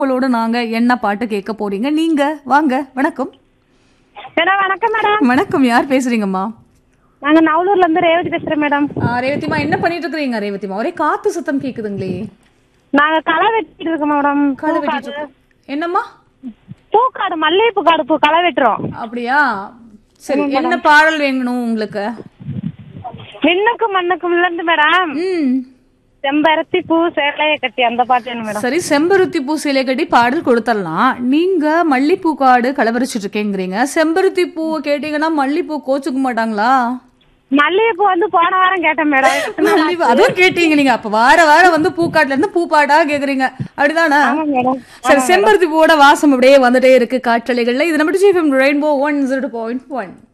உங்களோட நாங்க என்ன பாட்டு கேட்க போறீங்க? நீங்க வாங்க. வணக்கம். மேடம் வணக்கம் மேடம். வணக்கம். யார் பேசுறீங்கம்மா? நாங்க நவலூர்ல இருந்து ரேவதி பேசுறேன் மேடம். ரேவதிமா, என்ன பண்ணிட்டு இருக்கீங்க? ரேவதிமா, ஒரே காத்து சத்தம் கேக்குதுங்களே. நாங்க களை வெட்டிட்டு இருக்கோம் மேடம். களை வெட்டிட்டு இருக்கோம். என்னம்மா? பூக்காடு, மல்லிகைப்பூ காடு பூ களை வெட்டுறோம். அப்படியா? சரி, என்ன பாடல் வேணும் உங்களுக்கு? விண்ணுக்கும் மண்ணுக்கும் இருந்து மேடம். செம்பருத்தி பூ சேலைய கட்டி அந்த பாட்டு வேணும் மேடம். சரி, செம்பருத்தி பூ சேலை கட்டி பாடல் கொடுத்துடலாம். நீங்க மல்லிப்பூ காடு கலவரிச்சிட்டு இருக்கேங்கிறீங்க. செம்பருத்தி பூவை கேட்டீங்கன்னா மல்லிப்பூ கோச்சுக்க மாட்டாங்களா? மல்லிகைப்பூ வந்து போன வாரம் கேட்டேன் மேடம். மல்லிப்பூ அதுவும் கேட்டீங்க நீங்க. அப்ப வாரம் வந்து பூக்காட்டுல இருந்து பூ பாடா கேக்குறீங்க, அப்படிதானே? சரி, செம்பருத்தி பூவோட வாசம் அப்படியே வந்துட்டே இருக்கு காற்றலைகள்ல. இது நம்ம ரெயின்போ 102.1.